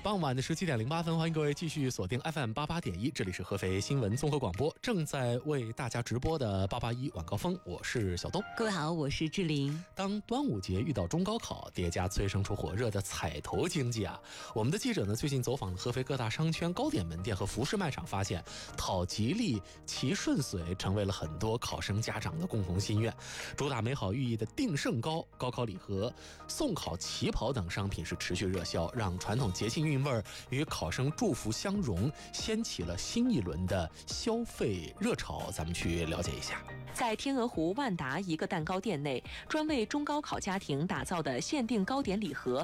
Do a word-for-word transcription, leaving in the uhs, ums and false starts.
傍晚的十七点零八分，欢迎各位继续锁定 F M 八八点一，这里是合肥新闻综合广播，正在为大家直播的八八一晚高峰，我是小东。 各位好，我是志玲。 当端午节遇到中高考，叠加催生出火热的彩头经济啊，我们的记者呢最近走访合肥各大商圈、糕点门店和服饰卖场，发现讨吉利、祈顺遂成为了很多考生家长的共同心愿。主打美好寓意的定胜糕、高考礼盒、送考旗袍等商品是持续热销，让传统节庆韵味与考生祝福相融，掀起了新一轮的消费热潮。咱们去了解一下。 在天鹅湖万达一个蛋糕店内，专为中高考家庭打造的限定糕点礼盒